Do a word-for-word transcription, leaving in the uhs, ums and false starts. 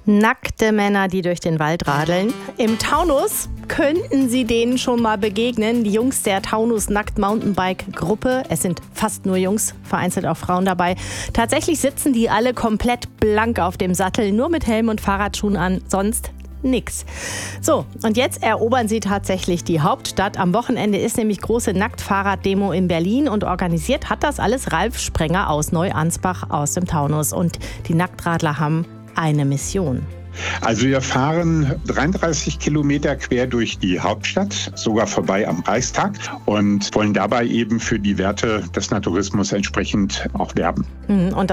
Nackte Männer, die durch den Wald radeln. Im Taunus könnten Sie denen schon mal begegnen. Die Jungs der Taunus Nackt Mountainbike Gruppe. Es sind fast nur Jungs, vereinzelt auch Frauen dabei. Tatsächlich sitzen die alle komplett blank auf dem Sattel, nur mit Helm und Fahrradschuhen an, sonst nix. So, und jetzt erobern sie tatsächlich die Hauptstadt. Am Wochenende ist nämlich große Nacktfahrrad-Demo in Berlin und organisiert hat das alles Ralf Sprenger aus Neuansbach aus dem Taunus. Und die Nacktradler haben eine Mission. Also wir fahren dreiunddreißig Kilometer quer durch die Hauptstadt, sogar vorbei am Reichstag und wollen dabei eben für die Werte des Naturismus entsprechend auch werben. Und